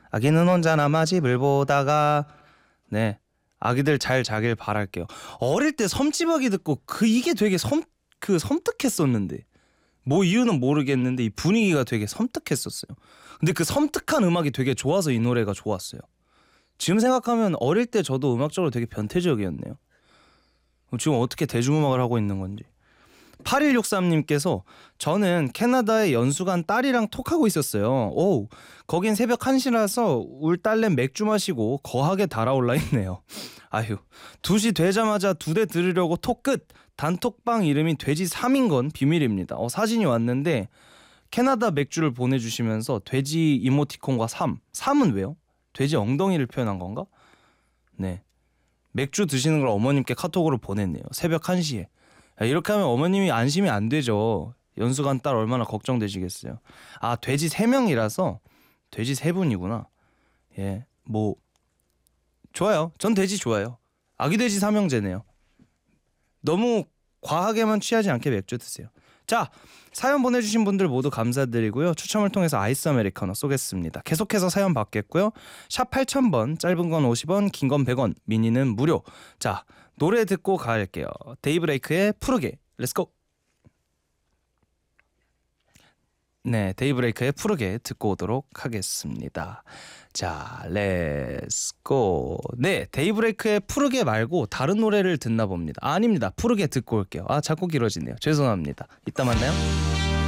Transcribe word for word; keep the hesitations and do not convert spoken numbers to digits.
아기는 혼자 남아집을 보다가. 네, 아기들 잘 자길 바랄게요. 어릴 때 섬지박이 듣고 그 이게 되게 섬 그 섬뜩했었는데 뭐 이유는 모르겠는데 이 분위기가 되게 섬뜩했었어요. 근데 그 섬뜩한 음악이 되게 좋아서 이 노래가 좋았어요. 지금 생각하면 어릴 때 저도 음악적으로 되게 변태적이었네요. 지금 어떻게 대중음악을 하고 있는 건지. 팔일육삼님께서 저는 캐나다에 연수간 딸이랑 톡하고 있었어요. 오, 거긴 새벽 한 시라서 울 딸내 맥주 마시고 거하게 달아올라 있네요. 아휴, 두 시 되자마자 두 대 들으려고 톡 끝. 단톡방 이름이 돼지 삼인 건 비밀입니다. 어, 사진이 왔는데 캐나다 맥주를 보내주시면서 돼지 이모티콘과 삼. 삼은 왜요? 돼지 엉덩이를 표현한 건가? 네, 맥주 드시는 걸 어머님께 카톡으로 보냈네요. 새벽 한 시에. 야, 이렇게 하면 어머님이 안심이 안 되죠. 연수간 딸 얼마나 걱정되시겠어요. 아, 돼지 세 명이라서 돼지 세 분이구나. 예, 뭐 좋아요. 전 돼지 좋아요. 아기 돼지 삼형제네요. 너무 과하게만 취하지 않게 맥주 드세요. 자, 사연 보내주신 분들 모두 감사드리고요. 추첨을 통해서 아이스 아메리카노 쏘겠습니다. 계속해서 사연 받겠고요. 샵 팔천 번, 짧은 건 오십 원, 긴 건 백 원, 미니는 무료. 자, 노래 듣고 갈게요. 데이브레이크의 푸르게. 렛츠고. 네, 데이브레이크의 푸르게 듣고 오도록 하겠습니다. 자, 렛츠고. 네, 데이브레이크의 푸르게 말고 다른 노래를 듣나 봅니다. 아, 아닙니다. 푸르게 듣고 올게요. 아, 자꾸 길어지네요. 죄송합니다. 이따 만나요.